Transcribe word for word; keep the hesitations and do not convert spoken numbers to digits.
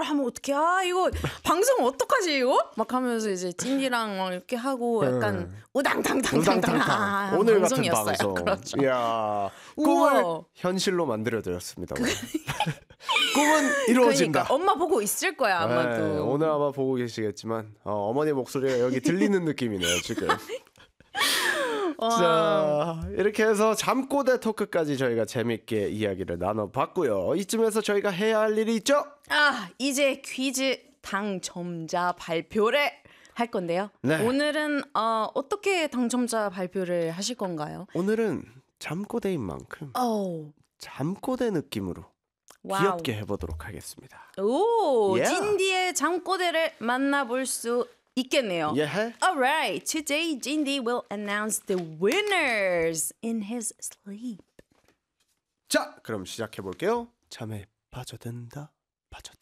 이걸 하면 어떡해? 아 이거 방송 어떡하지 이거? 막 하면서 이제 찐디랑 막 이렇게 하고 약간 네. 우당탕탕탕탕 아, 오늘 같은 방송이었어요. 방송. 그렇죠. 이야, 우와. 꿈을 현실로 만들어드렸습니다. 꿈은 이루어진다. 그러니까 엄마 보고 있을 거야 아마도. 네, 오늘 아마 보고 계시겠지만 어, 어머니 목소리가 여기 들리는 느낌이네요 지금. 자, 이렇게 해서 잠꼬대 토크까지 저희가 재밌게 이야기를 나눠봤고요. 이쯤에서 저희가 해야 할 일이 있죠? 아, 이제 퀴즈 당첨자 발표를 할 건데요. 네. 오늘은 어, 어떻게 당첨자 발표를 하실 건가요? 오늘은 잠꼬대인 만큼 오, 잠꼬대 느낌으로 와우. 귀엽게 해보도록 하겠습니다. 오, Yeah. 진디의 잠꼬대를 만나볼 수 있겠네요. 예? Alright, today Jindy will announce the winners in his sleep. 자, 그럼 시작해볼게요. 잠에 빠져든다, 빠져든다.